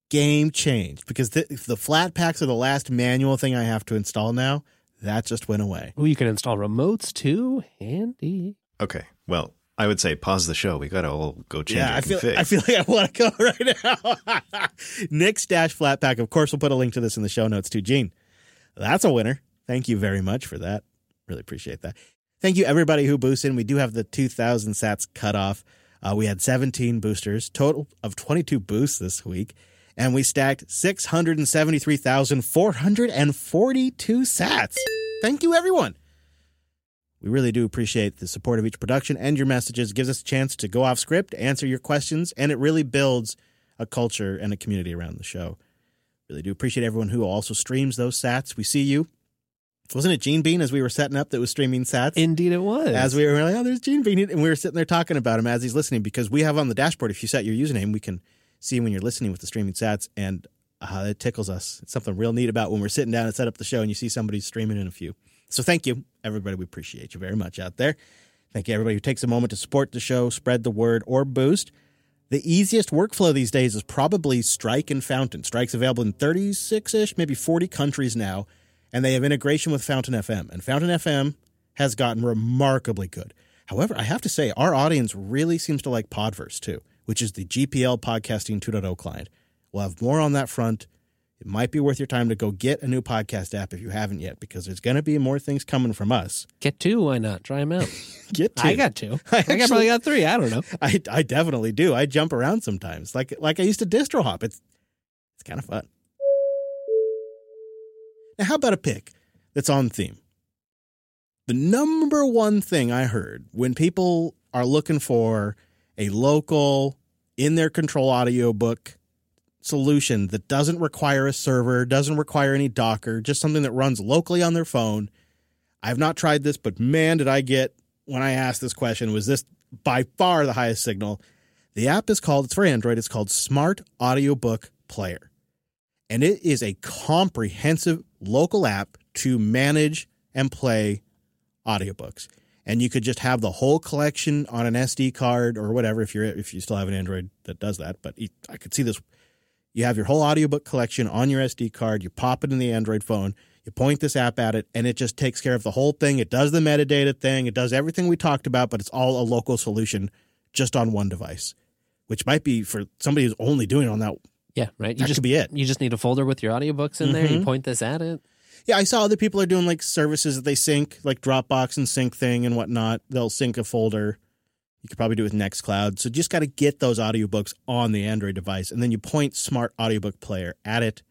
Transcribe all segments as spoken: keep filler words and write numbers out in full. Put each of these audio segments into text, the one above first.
game changed because the, the flat packs are the last manual thing I have to install now. That just went away. Oh, you can install remotes too. Handy. Okay, well, I would say pause the show. We got to all go change Yeah, our I feel, config. I feel like I want to go right now. Nick's Dash Flat Pack. Of course, we'll put a link to this in the show notes too. Gene, that's a winner. Thank you very much for that. Really appreciate that. Thank you, everybody who boosted in. We do have the two thousand sats cutoff. Uh, we had seventeen boosters, total of twenty-two boosts this week. And we stacked six hundred seventy-three thousand four hundred forty-two sats. Thank you, everyone. We really do appreciate the support of each production and your messages. It gives us a chance to go off script, answer your questions, and it really builds a culture and a community around the show. Really do appreciate everyone who also streams those sats. We see you. Wasn't it Gene Bean as we were setting up that was streaming sats? Indeed it was. As we were like, oh, there's Gene Bean. And we were sitting there talking about him as he's listening because we have on the dashboard, if you set your username, we can see when you're listening with the streaming sats, and uh, it tickles us. It's something real neat about when we're sitting down and set up the show and you see somebody streaming in a few. So thank you, everybody. We appreciate you very much out there. Thank you, everybody who takes a moment to support the show, spread the word, or boost. The easiest workflow these days is probably Strike and Fountain. Strike's available in thirty-six-ish, maybe forty countries now, and they have integration with Fountain F M. And Fountain F M has gotten remarkably good. However, I have to say, our audience really seems to like Podverse, too, which is the G P L Podcasting two point oh client. We'll have more on that front. It might be worth your time to go get a new podcast app if you haven't yet, because there's going to be more things coming from us. Get two, why not? Try them out. Get two. I got two. I, I, actually, I probably got three. I don't know. I, I definitely do. I jump around sometimes, like like I used to distro hop. It's it's kind of fun. Now, how about a pick that's on theme? The number one thing I heard when people are looking for a local, in their control audiobook solution that doesn't require a server, doesn't require any Docker, just something that runs locally on their phone. I have not tried this, but man, did I get, when I asked this question, was this by far the highest signal? The app is called, it's for Android, it's called Smart Audiobook Player. And it is a comprehensive local app to manage and play audiobooks. And you could just have the whole collection on an S D card or whatever if you're if you still have an Android that does that. But I could see this. You have your whole audiobook collection on your S D card. You pop it in the Android phone. You point this app at it, and it just takes care of the whole thing. It does the metadata thing. It does everything we talked about, but it's all a local solution just on one device, which might be for somebody who's only doing it on that. Yeah, right. You That just, could be it. You just need a folder with your audiobooks in mm-hmm. there. You point this at it. Yeah, I saw other people are doing like services that they sync, like Dropbox and Sync Thing and whatnot. They'll sync a folder. You could probably do it with Nextcloud. So just got to get those audiobooks on the Android device, and then you point Smart Audiobook Player at it.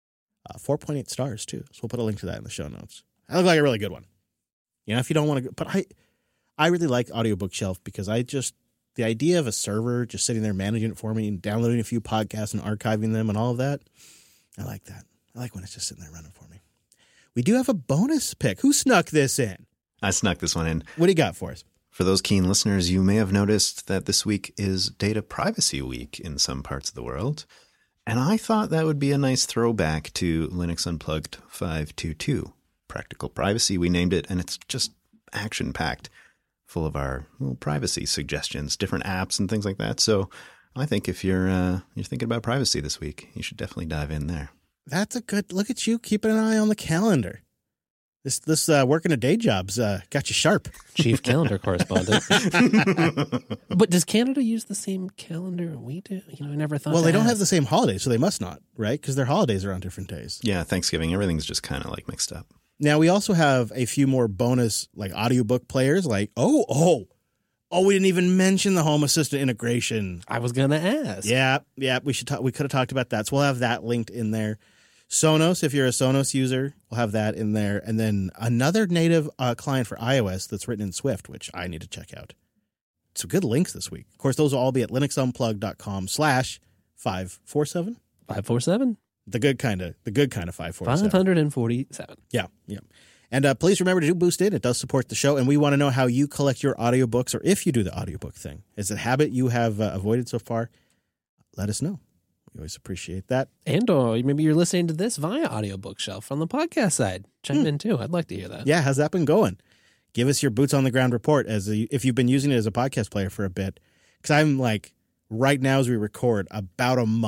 Uh, four point eight stars, too. So we'll put a link to that in the show notes. That looks like a really good one. You know, if you don't want to go. But I, I really like Audiobook Shelf because I just, the idea of a server just sitting there managing it for me and downloading a few podcasts and archiving them and all of that, I like that. I like when it's just sitting there running for me. We do have a bonus pick. Who snuck this in? I snuck this one in. What do you got for us? For those keen listeners, you may have noticed that this week is Data Privacy Week in some parts of the world. And I thought that would be a nice throwback to Linux Unplugged five point two point two. Practical Privacy, we named it, and it's just action-packed, full of our little privacy suggestions, different apps and things like that. So I think if you're uh, you're thinking about privacy this week, you should definitely dive in there. That's a good look at you keeping an eye on the calendar. This this uh, working a day job's uh, got you sharp. Chief calendar correspondent. But does Canada use the same calendar we do? You know, I never thought. Well, they ask. don't have the same holidays, so they must not, right? Because their holidays are on different days. Yeah, Thanksgiving, everything's just kind of like mixed up. Now, we also have a few more bonus like audiobook players like, oh, oh, oh, we didn't even mention the Home Assistant integration. I was going to ask. Yeah, yeah, we should talk, we could have talked about that. So we'll have that linked in there. Sonos, if you're a Sonos user, we'll have that in there. And then another native uh, client for iOS that's written in Swift, which I need to check out. Some good links this week. Of course, those will all be at linuxunplug.com slash 547. five four seven. The good kind of, the good kind of five forty-seven. five forty-seven. Yeah, yeah. And uh, please remember to do Boost It. It does support the show. And we want to know how you collect your audiobooks or if you do the audiobook thing. Is it a habit you have uh, avoided so far? Let us know. We always appreciate that. And or maybe you're listening to this via Audiobook Shelf on the podcast side. Chime hmm. in too. I'd like to hear that. Yeah, how's that been going? Give us your boots on the ground report as a, if you've been using it as a podcast player for a bit. Because I'm like, right now as we record, about a month